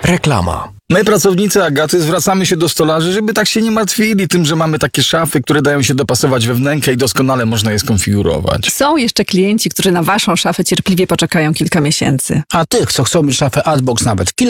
Reklama. My, pracownicy Agaty, zwracamy się do stolarzy, żeby tak się nie martwili tym, że mamy takie szafy, które dają się dopasować we wnękę i doskonale można je skonfigurować. Są jeszcze klienci, którzy na waszą szafę cierpliwie poczekają kilka miesięcy. A tych, co chcą mieć szafę Adbox nawet